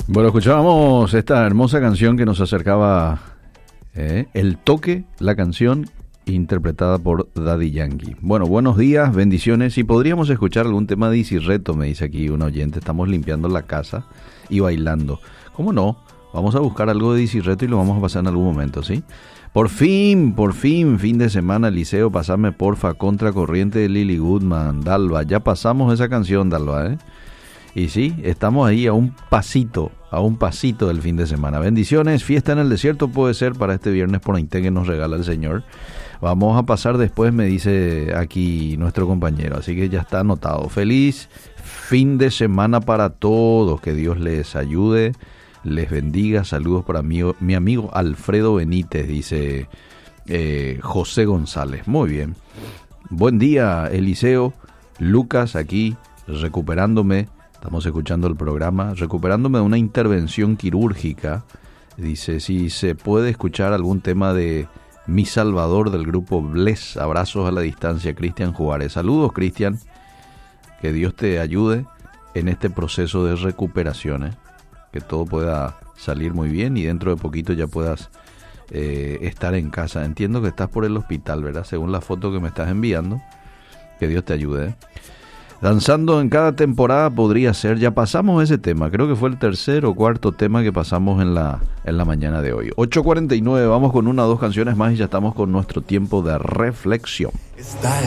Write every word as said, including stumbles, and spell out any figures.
Bueno, escuchábamos esta hermosa canción que nos acercaba eh, El Toque, la canción interpretada por Daddy Yankee. Bueno, buenos días, bendiciones. Y podríamos escuchar algún tema de Easy Reto, me dice aquí un oyente. Estamos limpiando la casa y bailando. ¿Cómo no? Vamos a buscar algo de Easy Reto y lo vamos a pasar en algún momento, ¿sí? Por fin, por fin, fin de semana, Liceo, pasame porfa, Contracorriente de Lily Goodman, Dalva. Ya pasamos esa canción, Dalva, ¿eh? Y sí, estamos ahí a un pasito, a un pasito del fin de semana. Bendiciones, fiesta en el desierto puede ser para este viernes por Ainte que nos regala el Señor. Vamos a pasar después, me dice aquí nuestro compañero, así que ya está anotado. Feliz fin de semana para todos, que Dios les ayude, les bendiga. Saludos para mi, mi amigo Alfredo Benítez, dice eh, José González. Muy bien. Buen día, Eliseo. Lucas aquí, recuperándome. Estamos escuchando el programa, recuperándome de una intervención quirúrgica. Dice, si se puede escuchar algún tema de Mi Salvador del grupo Bless. Abrazos a la distancia, Cristian Juárez. Saludos, Cristian. Que Dios te ayude en este proceso de recuperación, ¿eh? Que todo pueda salir muy bien y dentro de poquito ya puedas eh, estar en casa. Entiendo que estás por el hospital, ¿verdad? Según la foto que me estás enviando. Que Dios te ayude, ¿eh? Danzando en cada temporada podría ser, ya pasamos ese tema, creo que fue el tercer o cuarto tema que pasamos en la, en la mañana de hoy. ocho cuarenta y nueve, vamos con una o dos canciones más y ya estamos con nuestro tiempo de reflexión. Está